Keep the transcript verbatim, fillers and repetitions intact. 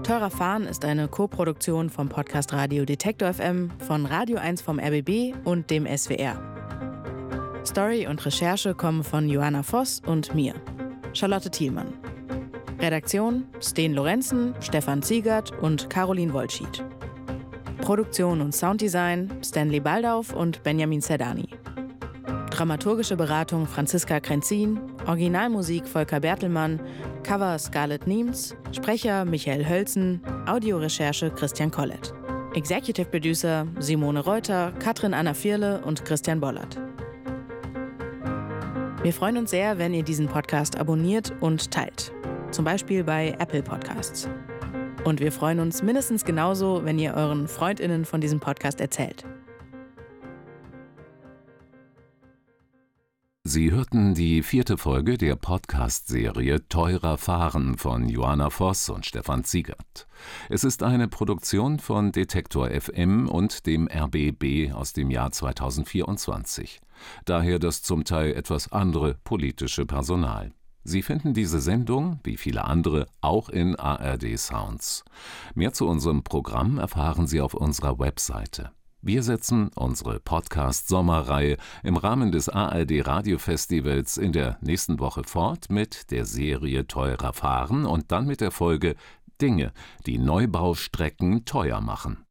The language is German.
Teurer Fahren ist eine Co-Produktion vom Podcast Radio Detektor F M, von Radio eins vom R B B und dem S W R. Story und Recherche kommen von Joanna Voss und mir, Charlotte Thielmann. Redaktion Sten Lorenzen, Stefan Ziegert und Caroline Wolschied. Produktion und Sounddesign Stanley Baldauf und Benjamin Zerdani. Dramaturgische Beratung Franziska Krenzin, Originalmusik Volker Bertelmann, Cover Scarlett Niems, Sprecher Michael Hölzen, Audiorecherche Christian Collett. Executive Producer Simone Reuter, Katrin Anna Vierle und Christian Bollert. Wir freuen uns sehr, wenn ihr diesen Podcast abonniert und teilt. Zum Beispiel bei Apple Podcasts. Und wir freuen uns mindestens genauso, wenn ihr euren FreundInnen von diesem Podcast erzählt. Sie hörten die vierte Folge der Podcast-Serie Teurer Fahren von Joanna Voss und Stefan Ziegert. Es ist eine Produktion von Detektor F M und dem R B B aus dem Jahr zweitausendvierundzwanzig. Daher das zum Teil etwas andere politische Personal. Sie finden diese Sendung, wie viele andere, auch in A R D Sounds. Mehr zu unserem Programm erfahren Sie auf unserer Webseite. Wir setzen unsere Podcast-Sommerreihe im Rahmen des A R D-Radio-Festivals in der nächsten Woche fort mit der Serie Teurer Fahren und dann mit der Folge Dinge, die Neubaustrecken teuer machen.